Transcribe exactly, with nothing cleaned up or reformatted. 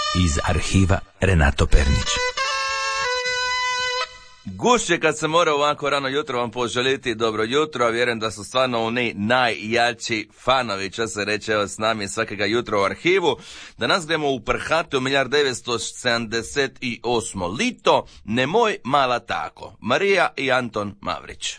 iz arhiva Renato Pernić. Gušće kad se mora ovako rano jutro vam poželiti dobro jutro, a vjerujem da su stvarno oni najjači fanovi, čo se reče evo s nami svakega jutra u arhivu. Danas gremo u prhati u milijard devetsto sedamdeset osmo lito, Nemoj mala tako, Marija i Anton Mavrić.